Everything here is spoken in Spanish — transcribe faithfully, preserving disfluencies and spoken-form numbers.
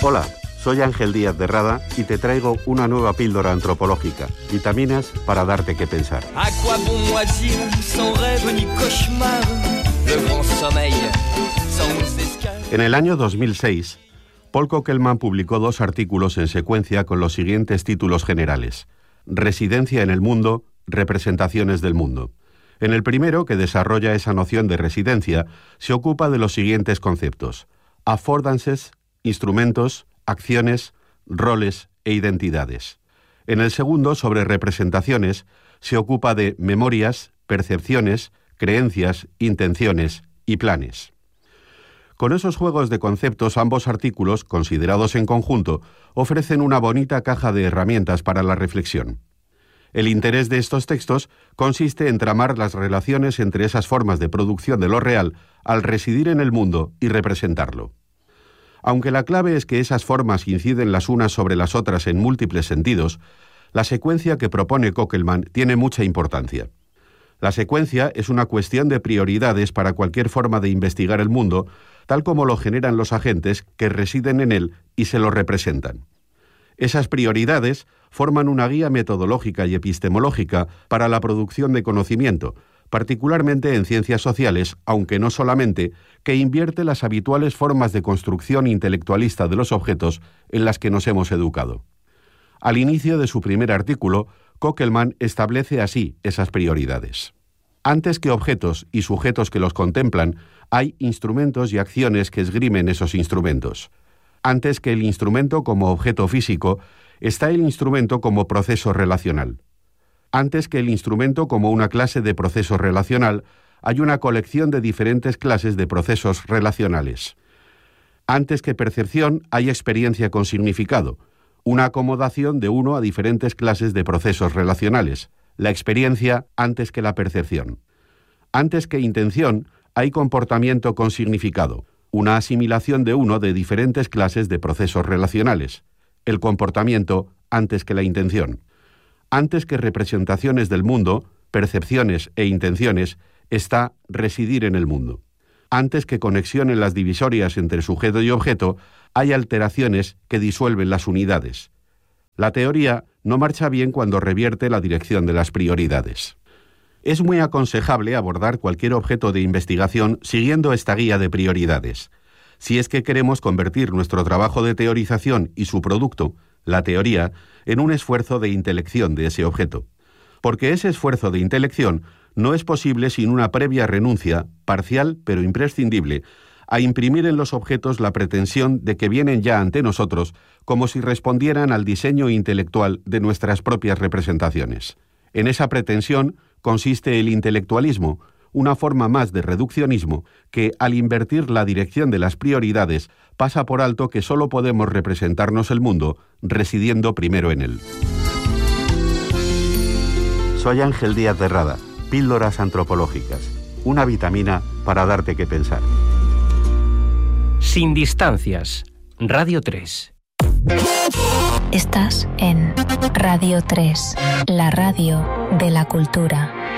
Hola, soy Ángel Díaz de Rada y te traigo una nueva píldora antropológica. Vitaminas para darte que pensar. En el año dos mil seis, Paul Kokelman publicó dos artículos en secuencia con los siguientes títulos generales: Residencia en el mundo, representaciones del mundo. En el primero, que desarrolla esa noción de residencia, se ocupa de los siguientes conceptos: affordances, instrumentos, acciones, roles e identidades. En el segundo, sobre representaciones, se ocupa de memorias, percepciones, creencias, intenciones y planes. Con esos juegos de conceptos, ambos artículos, considerados en conjunto, ofrecen una bonita caja de herramientas para la reflexión. El interés de estos textos consiste en tramar las relaciones entre esas formas de producción de lo real al residir en el mundo y representarlo. Aunque la clave es que esas formas inciden las unas sobre las otras en múltiples sentidos, la secuencia que propone Kokelman tiene mucha importancia. La secuencia es una cuestión de prioridades para cualquier forma de investigar el mundo, tal como lo generan los agentes que residen en él y se lo representan. Esas prioridades forman una guía metodológica y epistemológica para la producción de conocimiento, particularmente en ciencias sociales, aunque no solamente, que invierte las habituales formas de construcción intelectualista de los objetos en las que nos hemos educado. Al inicio de su primer artículo, Kokelman establece así esas prioridades. Antes que objetos y sujetos que los contemplan, hay instrumentos y acciones que esgrimen esos instrumentos. Antes que el instrumento como objeto físico, está el instrumento como proceso relacional. Antes que el instrumento como una clase de proceso relacional, hay una colección de diferentes clases de procesos relacionales. Antes que percepción, hay experiencia con significado, una acomodación de uno a diferentes clases de procesos relacionales, la experiencia antes que la percepción. Antes que intención, hay comportamiento con significado, una asimilación de uno de diferentes clases de procesos relacionales, el comportamiento antes que la intención. Antes que representaciones del mundo, percepciones e intenciones, está residir en el mundo. Antes que conexión en las divisorias entre sujeto y objeto, hay alteraciones que disuelven las unidades. La teoría no marcha bien cuando revierte la dirección de las prioridades. Es muy aconsejable abordar cualquier objeto de investigación siguiendo esta guía de prioridades, si es que queremos convertir nuestro trabajo de teorización y su producto, la teoría, en un esfuerzo de intelección de ese objeto. Porque ese esfuerzo de intelección no es posible sin una previa renuncia, parcial pero imprescindible, a imprimir en los objetos la pretensión de que vienen ya ante nosotros como si respondieran al diseño intelectual de nuestras propias representaciones. En esa pretensión consiste el intelectualismo, una forma más de reduccionismo que, al invertir la dirección de las prioridades, pasa por alto que solo podemos representarnos el mundo residiendo primero en él. Soy Ángel Díaz de Rada, Píldoras Antropológicas, una vitamina para darte que pensar. Sin distancias, Radio tres. Estás en Radio tres, la radio de la cultura.